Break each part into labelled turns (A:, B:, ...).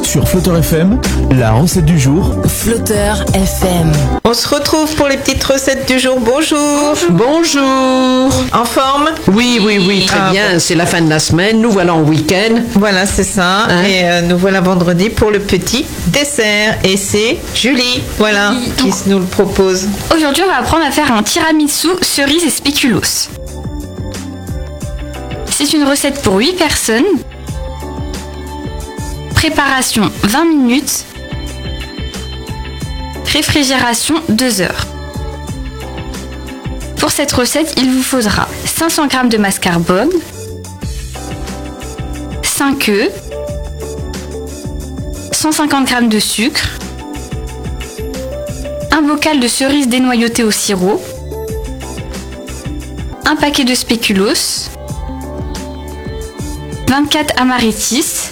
A: Sur Flotteur FM, la recette du jour.
B: Flotteur FM.
C: On se retrouve pour les petites recettes du jour. Bonjour.
D: Bonjour.
C: En forme?
D: Oui, très bien. C'est la fin de la semaine. Nous voilà en week-end.
C: Voilà, c'est ça.
D: Hein?
C: Et nous voilà vendredi pour le petit dessert. Et c'est Julie, voilà, qui nous le propose.
E: Aujourd'hui, on va apprendre à faire un tiramisu cerise et spéculoos. C'est une recette pour 8 personnes. Préparation 20 minutes. Réfrigération 2 heures. Pour cette recette, il vous faudra 500 g de mascarpone, 5 œufs, 150 g de sucre, un bocal de cerises dénoyautées au sirop, un paquet de spéculoos, 24 amarettis,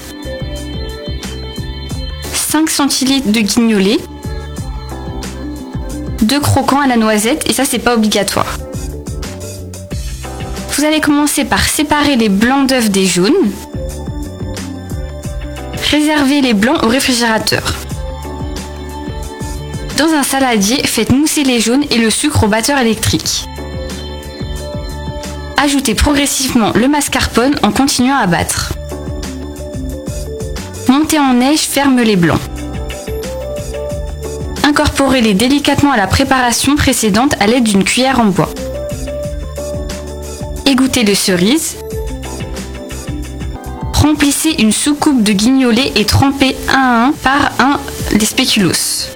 E: 5 centilitres de guignolé, 2 croquants à la noisette, et ça c'est pas obligatoire. Vous allez commencer par séparer les blancs d'œufs des jaunes. Réservez les blancs au réfrigérateur. Dans un saladier, faites mousser les jaunes et le sucre au batteur électrique. Ajoutez progressivement le mascarpone en continuant à battre. Montez en neige, ferme les blancs. Incorporez-les délicatement à la préparation précédente à l'aide d'une cuillère en bois. Égouttez de cerises. Remplissez une soucoupe de guignolé et trempez un à un par un les spéculoos.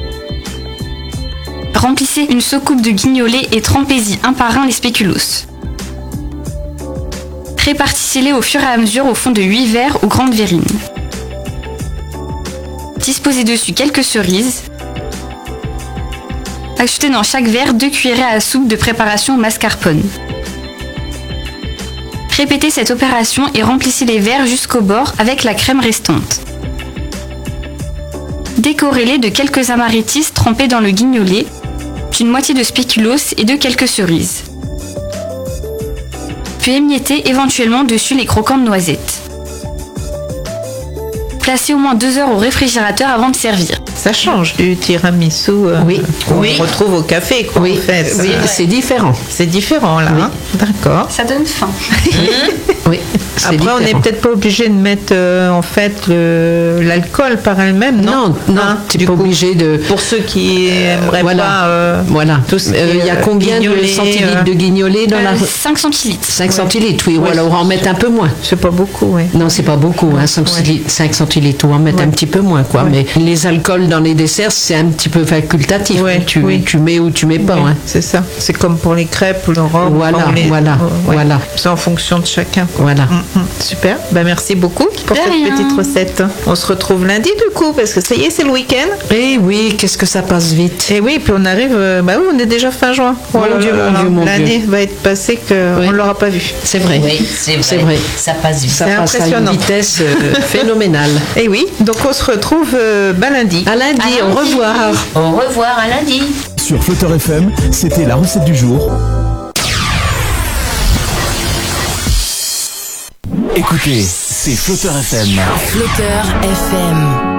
E: Remplissez une soucoupe de guignolé et trempez-y un par un les spéculoos. Répartissez-les au fur et à mesure au fond de 8 verres ou grandes verrines. Disposez dessus quelques cerises. Ajoutez dans chaque verre 2 cuillerées à soupe de préparation au mascarpone. Répétez cette opération et remplissez les verres jusqu'au bord avec la crème restante. Décorez-les de quelques amarettis trempés dans le guignolé, d'une moitié de spéculoos et de quelques cerises. Puis émiettez éventuellement dessus les croquants de noisettes. Placez au moins 2 heures au réfrigérateur avant de servir.
C: Ça change du tiramisu qu'on retrouve au café, quoi, en fait.
D: Oui, c'est différent.
C: C'est différent, là.
D: Oui.
C: Hein, d'accord.
E: Ça donne faim.
D: Oui.
C: Après, on n'est peut-être pas obligé de mettre en fait l'alcool par elle-même, non?
D: Non,
C: Hein,
D: tu
C: du
D: n'es pas
C: coup,
D: obligé de...
C: Pour ceux qui n'aimeraient pas
D: voilà.
C: tout ce qui
D: Il y a
C: est,
D: combien de
C: guignolé,
D: centilitres de guignolé dans la...
E: 5 centilitres.
D: 5 centilitres, oui. Ou
C: Ouais.
D: alors on en met un peu moins.
C: C'est pas beaucoup, oui.
D: Non, c'est pas beaucoup, hein, 5 centilitres, ou en mettre un petit peu moins, quoi.
C: Ouais.
D: Mais les alcools dans les desserts, c'est un petit peu facultatif.
C: Ouais,
D: Tu mets ou tu mets pas.
C: Oui,
D: Hein.
C: c'est ça. C'est comme pour les crêpes ou le rhum.
D: Voilà, voilà.
C: C'est en fonction de chacun.
D: Voilà.
C: Super. Ben, merci beaucoup pour
E: De
C: cette
E: rien.
C: petite recette. On se retrouve lundi du coup, parce que ça y est, c'est le week-end.
D: Eh oui, qu'est-ce que ça passe vite.
C: Et oui, puis on arrive, on est déjà fin juin.
D: Mon Dieu, mon
C: L'année
D: Dieu.
C: va être passée qu'on ne l'aura pas vu.
D: C'est vrai.
B: Oui, c'est vrai. Ça passe vite.
D: Ça
C: C'est
D: passe à une
C: impressionnant.
D: vitesse phénoménale.
C: Et oui, donc on se retrouve lundi.
D: À lundi, au revoir.
B: Au revoir, à lundi.
A: Sur Flotteur FM, c'était la recette du jour. Écoutez, c'est Flotteur FM.
B: Flotteur FM.